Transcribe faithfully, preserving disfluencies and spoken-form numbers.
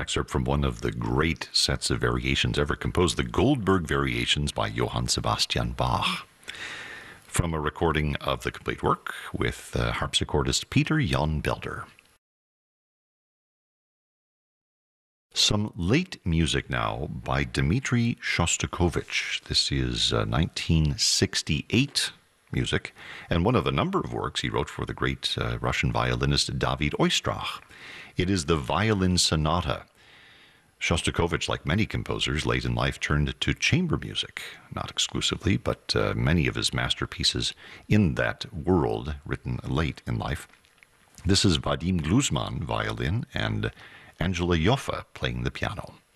excerpt from one of the great sets of variations ever composed, the Goldberg Variations by Johann Sebastian Bach, from a recording of the complete work with uh, harpsichordist Peter Jan Belder. Some late music now by Dmitri Shostakovich. This is uh, nineteen sixty-eight music, and one of a number of works he wrote for the great uh, Russian violinist David Oistrakh. It is the Violin Sonata. Shostakovich, like many composers late in life, turned to chamber music, not exclusively, but uh, many of his masterpieces in that world written late in life. This is Vadim Gluzman, violin, and Angela Joffe playing the piano.